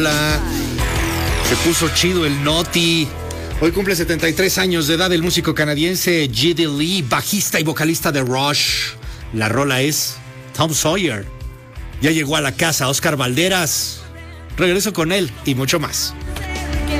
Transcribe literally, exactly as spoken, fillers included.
Se puso chido el Noti. Hoy cumple setenta y tres años de edad el músico canadiense G D Lee, bajista y vocalista de Rush. La rola es Tom Sawyer. Ya llegó a la casa Oscar Valderas. Regreso con él y mucho más.